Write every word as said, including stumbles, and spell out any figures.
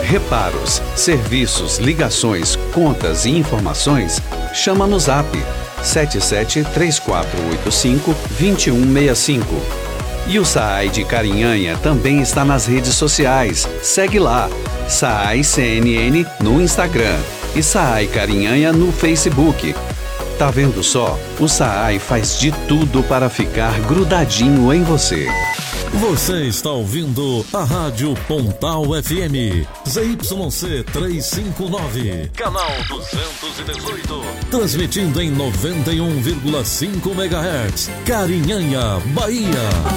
reparos, serviços, ligações, contas e informações, chama no Zap sete sete três quatro oito cinco dois um seis cinco. E o SAAI de Carinhanha também está nas redes sociais. Segue lá, SAAI C N N no Instagram e SAAI Carinhanha no Facebook. Tá vendo só? O SAAI faz de tudo para ficar grudadinho em você. Você está ouvindo a Rádio Pontal F M, Z Y C trezentos e cinquenta e nove, canal duzentos e dezoito, transmitindo em noventa e um vírgula cinco megahertz, Carinhanha, Bahia.